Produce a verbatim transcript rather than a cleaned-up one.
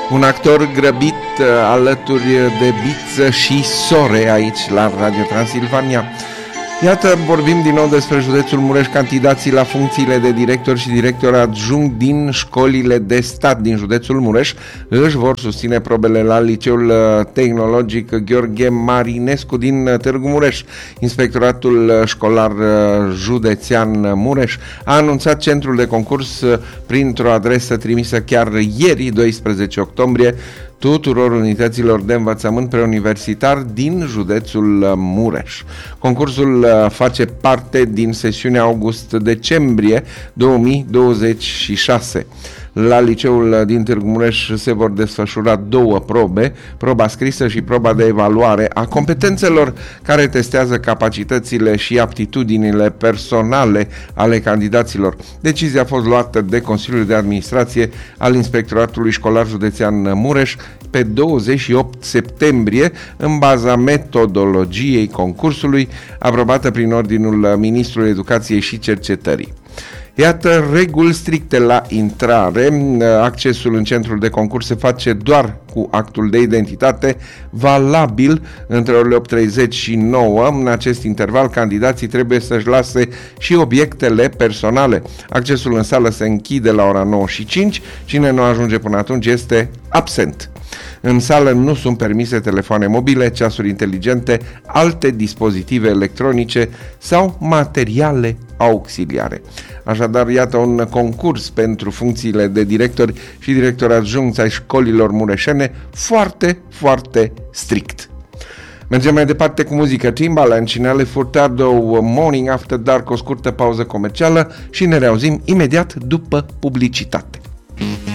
Un actor grăbit alături de Biță și Sore aici la Radio Transilvania. Iată, vorbim din nou despre județul Mureș. Candidații la funcțiile de director și director adjunct din școlile de stat din județul Mureș își vor susține probele la Liceul Tehnologic Gheorghe Marinescu din Târgu Mureș. Inspectoratul Școlar Județean Mureș a anunțat centrul de concurs printr-o adresă trimisă chiar ieri, doisprezece octombrie, tuturor unităților de învățământ preuniversitar din județul Mureș. Concursul face parte din sesiunea august-decembrie două mii douăzeci și șase. La liceul din Târgu Mureș se vor desfășura două probe, proba scrisă și proba de evaluare a competențelor, care testează capacitățile și aptitudinile personale ale candidaților. Decizia a fost luată de Consiliul de Administrație al Inspectoratului Școlar Județean Mureș pe douăzeci și opt septembrie, în baza metodologiei concursului, aprobată prin ordinul Ministrului Educației și Cercetării. Iată reguli stricte la intrare. Accesul în centrul de concurs se face doar cu actul de identitate valabil între orele opt treizeci și nouă. În acest interval, candidații trebuie să-și lase și obiectele personale. Accesul în sală se închide la ora nouă și cinci. Cine nu ajunge până atunci este absent. În sală nu sunt permise telefoane mobile, ceasuri inteligente, alte dispozitive electronice sau materiale auxiliare. Așadar, iată un concurs pentru funcțiile de directori și directori adjuncți ai școlilor mureșene foarte, foarte strict. Mergem mai departe cu muzică. Timbaland și Nelly Furtado, Morning After Dark, o scurtă pauză comercială și ne reauzim imediat după publicitate.